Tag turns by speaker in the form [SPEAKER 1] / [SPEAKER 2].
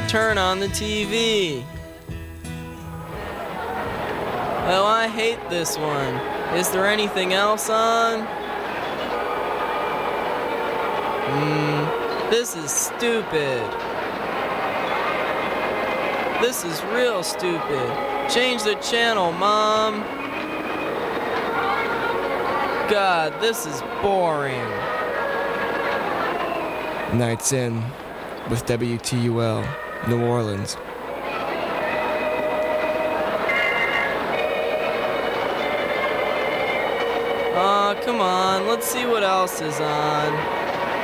[SPEAKER 1] Turn on the TV. Oh, I hate this one. Is there anything else on? This is stupid. This is real stupid. Change the channel, Mom. God, this is boring.
[SPEAKER 2] Nights In with WTUL, New Orleans.
[SPEAKER 1] Aw, come on, let's see what else is on.